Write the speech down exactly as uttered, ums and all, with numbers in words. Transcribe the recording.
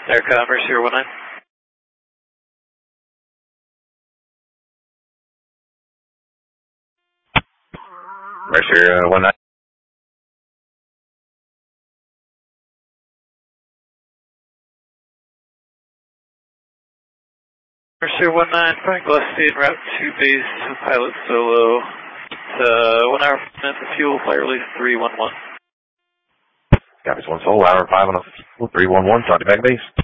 Aircom, Mercer one nine. Mercer uh, one nine. Mercer one nine, flying Gillespie en route to base, pilot solo. It's uh, one hour, five minutes of fuel, flight release three one one. Copies one solo, hour and five on a three one one, talk to back base.